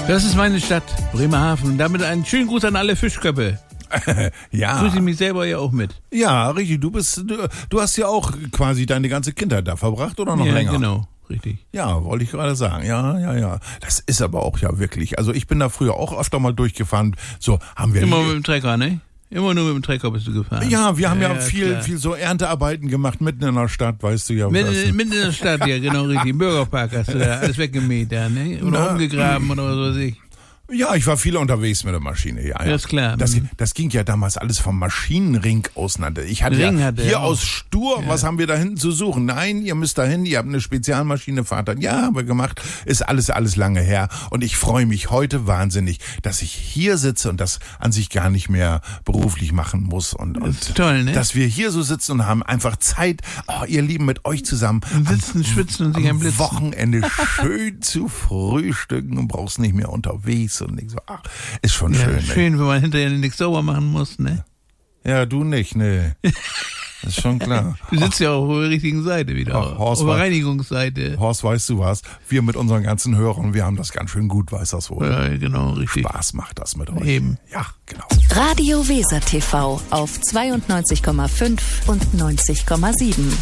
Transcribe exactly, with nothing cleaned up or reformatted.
Das ist meine Stadt, Bremerhaven. Und damit einen schönen Gruß an alle Fischköppe. Ja. Grüße ich mich selber ja auch mit. Ja, richtig. Du bist, du, du hast ja auch quasi deine ganze Kindheit da verbracht oder noch ja, länger? Genau, richtig. Ja, wollte ich gerade sagen. Ja, ja, ja. Das ist aber auch ja wirklich. Also ich bin da früher auch öfter mal durchgefahren. So haben wir. Immer mit dem Trecker, ne? Immer nur mit dem Trecker bist du gefahren. Ja, wir haben ja, ja, ja viel, klar. viel so Erntearbeiten gemacht mitten in der Stadt, weißt du ja. Mitten, mitten in der Stadt, ja, genau richtig. Im Bürgerpark hast du da alles weggemäht, da, ne? Oder Na, umgegraben oder so weiß ich. Ja, ich war viel unterwegs mit der Maschine, ja. ja. Das ist klar. Das, das ging ja damals alles vom Maschinenring auseinander. Ich hatte Ring ja hatte hier er auch. aus Stur, Ja. was haben wir da hinten zu suchen? Nein, ihr müsst da hin, ihr habt eine Spezialmaschine, Vater. Ja, haben wir gemacht. Ist alles, alles lange her. Und ich freue mich heute wahnsinnig, dass ich hier sitze und das an sich gar nicht mehr beruflich machen muss. Und, und Das ist toll, ne? dass wir hier so sitzen und haben einfach Zeit, oh, ihr Lieben, mit euch zusammen Und sitzen, schwitzen und sich am einblitzen. Wochenende schön zu frühstücken und brauchst nicht mehr unterwegs und nicht so, ach, ist schon Ja, schön. Ne? schön, wenn man hinterher nichts sauber machen muss, ne? Ja, du nicht, ne. Das ist schon klar. Du sitzt ja auch auf der richtigen Seite wieder. Ach, Horst auf der war- Reinigungsseite. Horst, weißt du was? Wir mit unseren ganzen Hörern, wir haben das ganz schön gut, weiß das wohl. Ja, genau, richtig. Spaß macht das mit euch. Eben. Ja, genau. Radio Weser T V auf zweiundneunzig Komma fünf und neunzig Komma sieben.